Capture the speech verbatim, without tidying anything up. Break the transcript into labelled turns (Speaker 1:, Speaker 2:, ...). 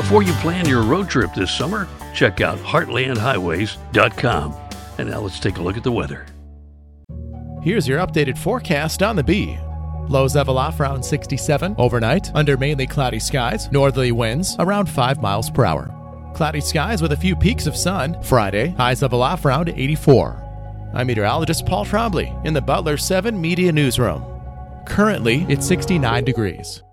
Speaker 1: Before you plan your road trip this summer, check out heartland highways dot com. And now let's take a look at the weather.
Speaker 2: Here's your updated forecast on the Bee. Lows level off around sixty-seven overnight, under mainly cloudy skies, northerly winds around five miles per hour. Cloudy skies with a few peaks of sun. Friday, highs level off around eighty-four. I'm meteorologist Paul Trombley in the Butler seven Media Newsroom. Currently, it's sixty-nine degrees.